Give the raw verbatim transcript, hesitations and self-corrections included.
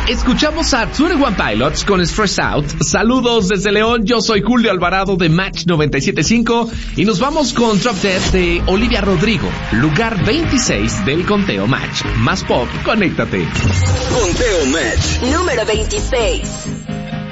Escuchamos a veintiuno Pilots con Stress Out. Saludos desde León, yo soy Julio Alvarado de Match noventa y siete punto cinco y nos vamos con Drop Dead de Olivia Rodrigo, lugar veintiséis del conteo Match. Más pop, conéctate. Conteo Match número veintiséis.